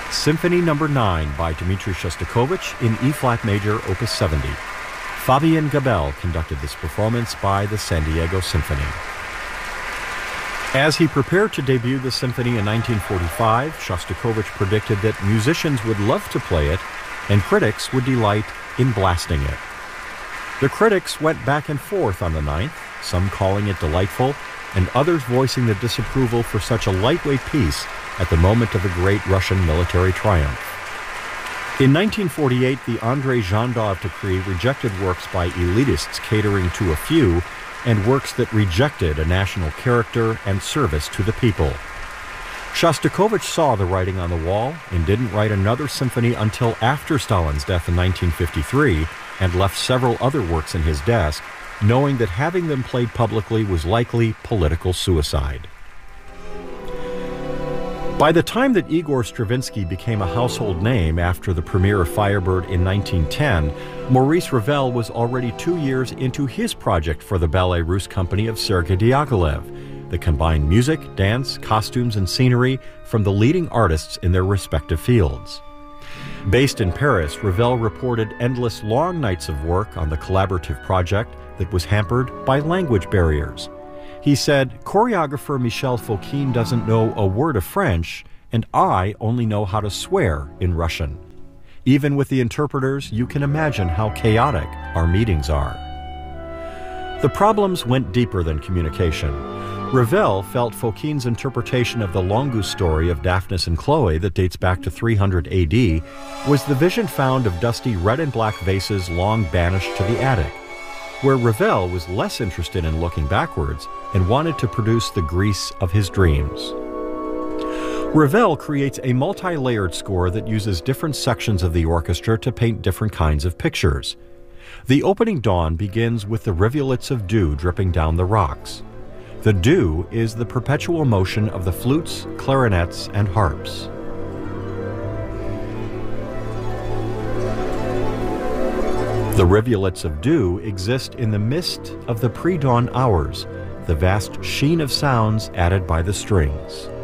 Symphony No. 9 by Dmitri Shostakovich in E-flat major, Opus 70. Fabien Gabel conducted this performance by the San Diego Symphony. As he prepared to debut the symphony in 1945, Shostakovich predicted that musicians would love to play it and critics would delight in blasting it. The critics went back and forth on the Ninth, some calling it delightful, and others voicing their disapproval for such a lightweight piece at the moment of a great Russian military triumph. In 1948, the Andrei Zhandov decree rejected works by elitists catering to a few and works that rejected a national character and service to the people. Shostakovich saw the writing on the wall and didn't write another symphony until after Stalin's death in 1953 and left several other works in his desk, knowing that having them played publicly was likely political suicide. By the time that Igor Stravinsky became a household name after the premiere of Firebird in 1910, Maurice Ravel was already 2 years into his project for the Ballet Russe company of Sergei Diaghilev that combined music, dance, costumes, and scenery from the leading artists in their respective fields. Based in Paris, Ravel reported endless long nights of work on the collaborative project that was hampered by language barriers. He said, "Choreographer Michel Fokine doesn't know a word of French, and I only know how to swear in Russian. Even with the interpreters, you can imagine how chaotic our meetings are." The problems went deeper than communication. Ravel felt Fokine's interpretation of the Longus story of Daphnis and Chloe that dates back to 300 AD was the vision found of dusty red and black vases long banished to the attic, where Ravel was less interested in looking backwards and wanted to produce the Greece of his dreams. Ravel creates a multi-layered score that uses different sections of the orchestra to paint different kinds of pictures. The opening dawn begins with the rivulets of dew dripping down the rocks. The dew is the perpetual motion of the flutes, clarinets, and harps. The rivulets of dew exist in the mist of the pre-dawn hours, the vast sheen of sounds added by the strings.